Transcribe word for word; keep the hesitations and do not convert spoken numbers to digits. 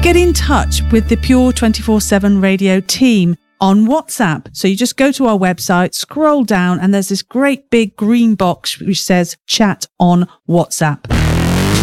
Get in touch with the Pure twenty-four seven Radio team on WhatsApp. So you just go to our website, scroll down, and there's this great big green box which says chat on WhatsApp.